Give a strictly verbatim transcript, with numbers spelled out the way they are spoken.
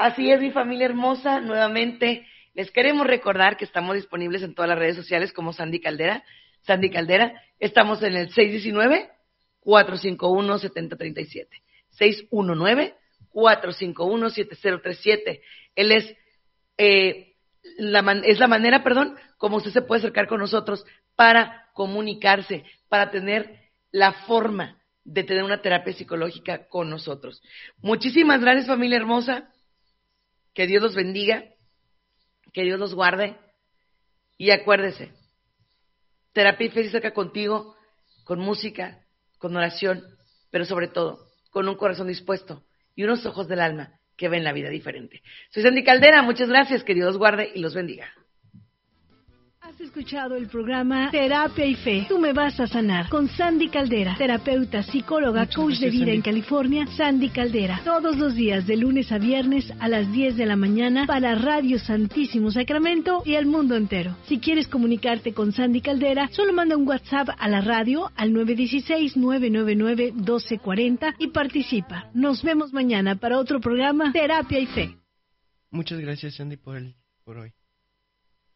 Así es, mi familia hermosa, nuevamente les queremos recordar que estamos disponibles en todas las redes sociales como Sandy Caldera. Sandy Caldera, estamos en el seis uno nueve, cuatro cinco uno, siete cero tres siete. seis uno nueve, cuatro cinco uno, siete cero tres siete. Él es, eh, la man- es la manera, perdón, como usted se puede acercar con nosotros para comunicarse, para tener la forma de tener una terapia psicológica con nosotros. Muchísimas gracias, familia hermosa. Que Dios los bendiga, que Dios los guarde. Y acuérdese, terapia y fe se acerca contigo con música, con oración, pero sobre todo con un corazón dispuesto y unos ojos del alma que ven la vida diferente. Soy Sandy Caldera, muchas gracias, que Dios los guarde y los bendiga. Has escuchado el programa Terapia y Fe. Tú me vas a sanar con Sandy Caldera, terapeuta, psicóloga, Muchas coach gracias, de vida Sandy. en California. Sandy Caldera, todos los días de lunes a viernes a las diez de la mañana para Radio Santísimo Sacramento y el mundo entero. Si quieres comunicarte con Sandy Caldera, solo manda un WhatsApp a la radio al nueve uno seis, nueve nueve nueve, uno dos cuatro cero y participa. Nos vemos mañana para otro programa Terapia y Fe. Muchas gracias, Sandy, por, el, por hoy.